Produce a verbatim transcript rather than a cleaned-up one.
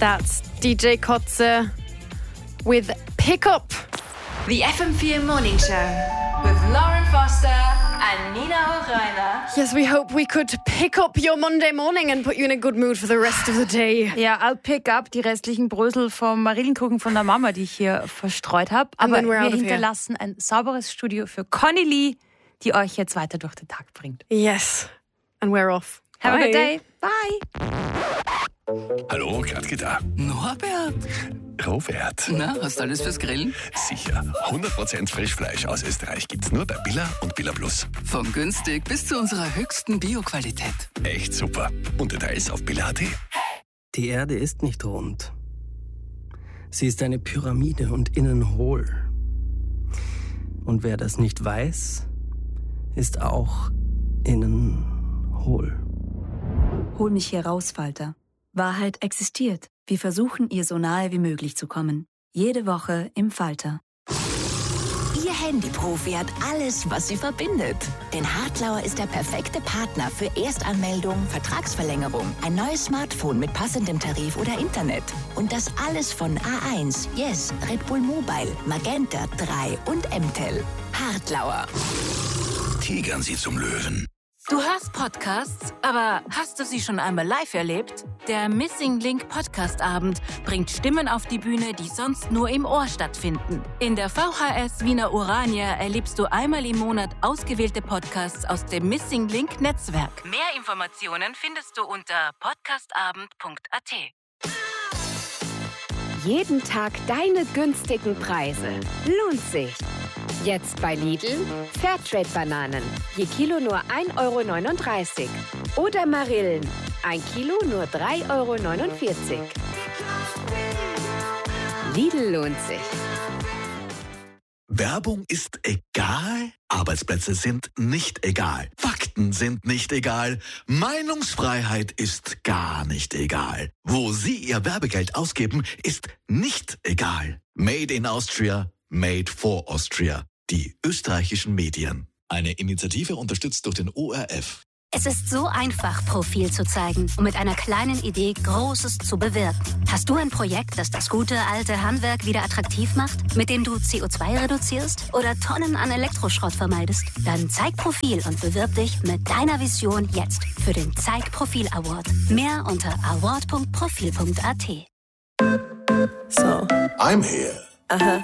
That's D J Kotze with Pick Up. The F M four Morning Show with Lauren Foster and Nina O'Reilly. Yes, we hope we could pick up your Monday morning and put you in a good mood for the rest of the day. Ja, I'll pick up die restlichen Brösel vom Marillenkuchen von der Mama, die ich hier verstreut habe. Aber wir hinterlassen ein sauberes Studio für Conny Lee, die euch jetzt weiter durch den Tag bringt. Yes, and we're off. Have Bye. a good day. Bye. Hallo, Gradke da. Norbert, Robert. na, hast du alles fürs Grillen? Sicher. hundert Prozent Frischfleisch aus Österreich gibt's nur bei Billa und Billa Plus. Von günstig bis zu unserer höchsten Bio-Qualität. Echt super. Und Details auf billa punkt at. Die Erde ist nicht rund. Sie ist eine Pyramide und innen hohl. Und wer das nicht weiß, ist auch innen hohl. Hol mich hier raus, Falter. Wahrheit existiert. Wir versuchen, ihr so nahe wie möglich zu kommen. Jede Woche im Falter. Ihr Handyprofi hat alles, was sie verbindet. Denn Hartlauer ist der perfekte Partner für Erstanmeldung, Vertragsverlängerung, ein neues Smartphone mit passendem Tarif oder Internet. Und das alles von A eins, Yes, Red Bull Mobile, Magenta drei und M T E L. Hartlauer. Tigern Sie zum Löwen. Du hörst Podcasts, aber hast du sie schon einmal live erlebt? Der Missing Link Podcast Abend bringt Stimmen auf die Bühne, die sonst nur im Ohr stattfinden. In der V H S Wiener Urania erlebst du einmal im Monat ausgewählte Podcasts aus dem Missing Link Netzwerk. Mehr Informationen findest du unter podcastabend punkt a t. Jeden Tag deine günstigen Preise. Lohnt sich. Jetzt bei Lidl Fairtrade-Bananen. Je Kilo nur ein Euro neununddreißig. Oder Marillen. Ein Kilo nur drei Euro neunundvierzig. Lidl lohnt sich. Werbung ist egal, Arbeitsplätze sind nicht egal, Fakten sind nicht egal, Meinungsfreiheit ist gar nicht egal. Wo Sie Ihr Werbegeld ausgeben, ist nicht egal. Made in Austria, made for Austria. Die österreichischen Medien. Eine Initiative unterstützt durch den O R F. Es ist so einfach, Profil zu zeigen und mit einer kleinen Idee Großes zu bewirken. Hast du ein Projekt, das das gute alte Handwerk wieder attraktiv macht, mit dem du C O zwei reduzierst oder Tonnen an Elektroschrott vermeidest? Dann zeig Profil und bewirb dich mit deiner Vision jetzt für den Zeig Profil Award. Mehr unter award punkt profil punkt a t. So. I'm here. Aha.